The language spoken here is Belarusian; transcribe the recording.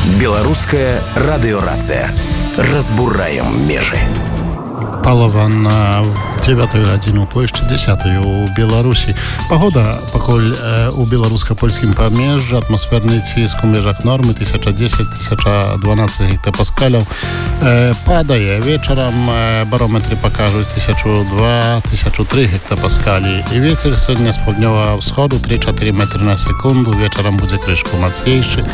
Беларуская радыёрацыя. Разбураем межы. Палова на 9 гадзіну плошчы 10 у Беларусі. Пагода пакуль у беларуска-польскім памежжы, атмасферны ціск у межах нормы 1010-1012 гектапаскаляў. Падае вечарам, барометры пакажуць 1002-1003 гектапаскалі. І вецер сёння з паўднёвага ўсходу 3-4 метры на секунду, вечарам будзе крышку мацнейшы.